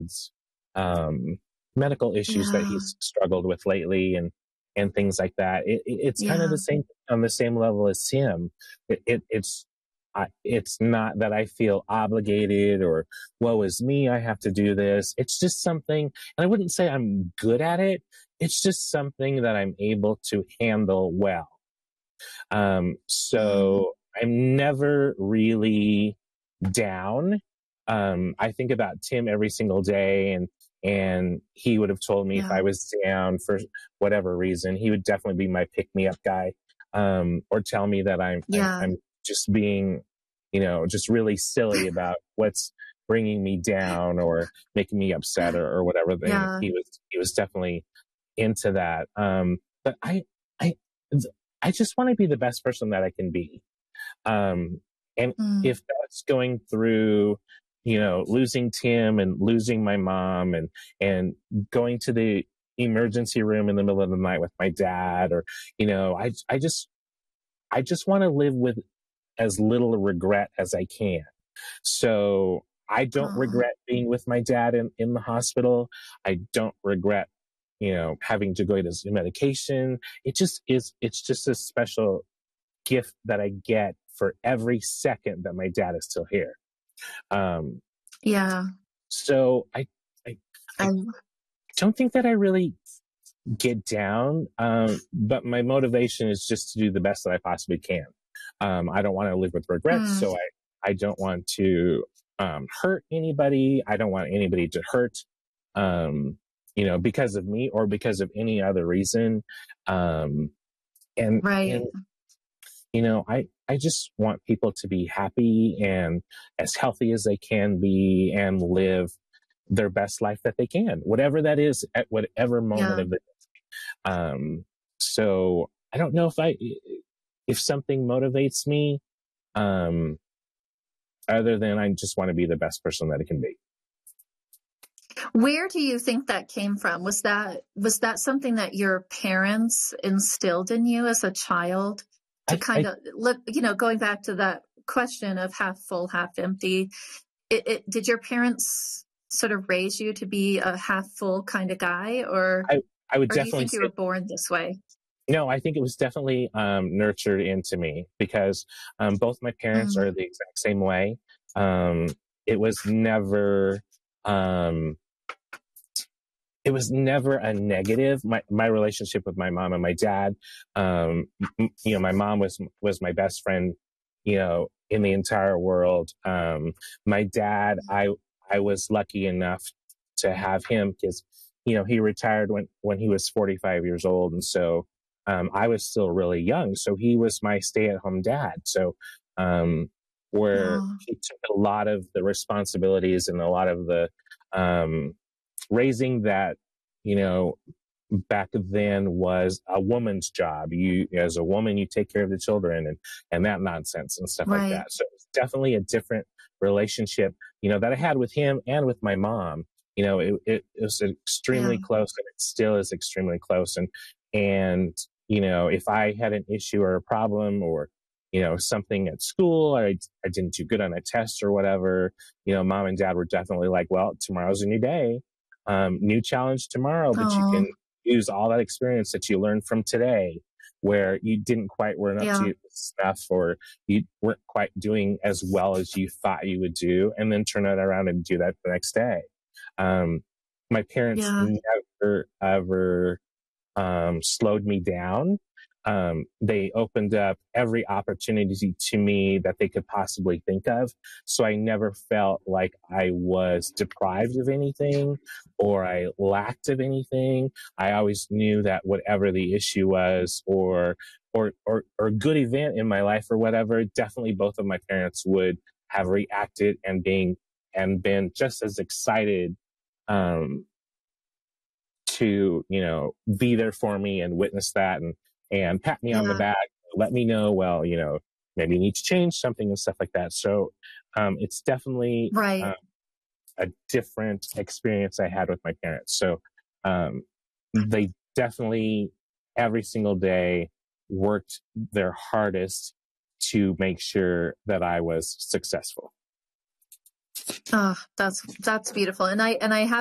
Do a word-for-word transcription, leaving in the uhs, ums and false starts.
um, medical issues that Yeah. he's struggled with lately and, and things like that. It, it, it's kind of Yeah. the same on the same level as him. It, it, it's, I, it's not that I feel obligated or woe is me, I have to do this. It's just something, and I wouldn't say I'm good at it. It's just something that I'm able to handle well. Um, Mm. so I'm never really down. Um, I think about Tim every single day, and and he would have told me if Yeah. I was down for whatever reason, he would definitely be my pick me up guy, um, or tell me that I'm, I'm Yeah. I'm just being, you know, just really silly about what's bringing me down or making me upset or, or whatever thing. Yeah. He was he was definitely into that. Um, but I I I just want to be the best person that I can be. Um, and Mm. if that's going through, you know, losing Tim and losing my mom and, and going to the emergency room in the middle of the night with my dad, or, you know, I, I just, I just want to live with as little regret as I can. So I don't Oh. regret being with my dad in, in the hospital. I don't regret, you know, having to go to his medication. It just is, it's just a special gift that I get for every second that my dad is still here. Um, Yeah. so I, I, I I don't think that I really get down. Um, but my motivation is just to do the best that I possibly can. Um, I don't want to live with regrets. mm. So I, I don't want to, um, hurt anybody. I don't want anybody to hurt, um, you know, because of me or because of any other reason. Um, and, and, Right. you know, I, I just want people to be happy and as healthy as they can be and live their best life that they can, whatever that is at whatever moment Yeah. of the day. Um, so I don't know if I, if something motivates me, um, other than I just want to be the best person that it can be. Where do you think that came from? Was that was that something that your parents instilled in you as a child to I, kind I, of look, you know, going back to that question of half full, half empty, it, it, did your parents sort of raise you to be a half full kind of guy, or I, I would or do you definitely think you were say, born this way? no, I think it was definitely, um, nurtured into me because, um, both my parents Mm. are the exact same way. Um, it was never, um, it was never a negative. My, my relationship with my mom and my dad, um, m- you know, my mom was, was my best friend, you know, in the entire world. Um, my dad, I, I was lucky enough to have him because, you know, he retired when, when he was forty-five years old. And so, um, I was still really young. So he was my stay at home dad. So, um, where Oh, he took a lot of the responsibilities and a lot of the, um, raising that, you know, back then was a woman's job. You, as a woman, you take care of the children and, and that nonsense and stuff like right. that. So it's definitely a different relationship, you know, that I had with him and with my mom. You know, it, it, it was Yeah. extremely close and it still is extremely close. And, and, you know, if I had an issue or a problem or, you know, something at school, or I, I didn't do good on a test or whatever, you know, mom and dad were definitely like, well, tomorrow's a new day. Um, new challenge tomorrow, but you Oh, can use all that experience that you learned from today where you didn't quite weren't up yeah. to snuff or you weren't quite doing as well as you thought you would do, and then turn it around and do that the next day. Um, my parents Yeah. never ever um, slowed me down. Um, they opened up every opportunity to me that they could possibly think of. So I never felt like I was deprived of anything or I lacked of anything. I always knew that whatever the issue was or, or, or, or a good event in my life or whatever, definitely both of my parents would have reacted and being, and been just as excited, um, to, you know, be there for me and witness that and, and pat me on the Yeah. back, let me know, well, you know, maybe you need to change something and stuff like that. So, um, it's definitely, Right. um, a different experience I had with my parents. So, um, they definitely every single day worked their hardest to make sure that I was successful. Oh, that's that's beautiful. And I and I have